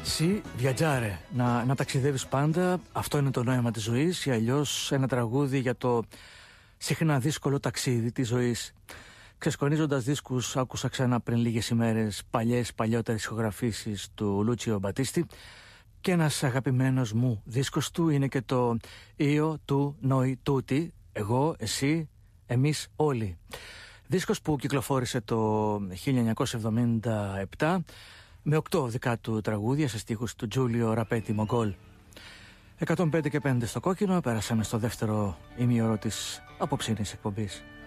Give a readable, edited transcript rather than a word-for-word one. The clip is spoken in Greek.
Sì, viaggiare, να ταξιδεύεις πάντα, αυτό είναι το νόημα της ζωής, ή αλλιώς ένα τραγούδι για το συχνά δύσκολο ταξίδι της ζωής. Ξεσκονίζοντας δίσκους, άκουσα ξανά πριν λίγες ημέρες παλιότερες ηχογραφήσεις του Λούτσιο Μπατίστη, και ένας αγαπημένος μου δίσκος του είναι και το «Io, tu, noi, tutti», εγώ, εσύ, εμείς όλοι. Δίσκος που κυκλοφόρησε το 1977 με 8 δικά του τραγούδια σε στίχους του Τζούλιο Ραπέτη Μογκόλ. 105 και 5 στο κόκκινο, πέρασαμε στο δεύτερο ημίωρο της απόψινής εκπομπής.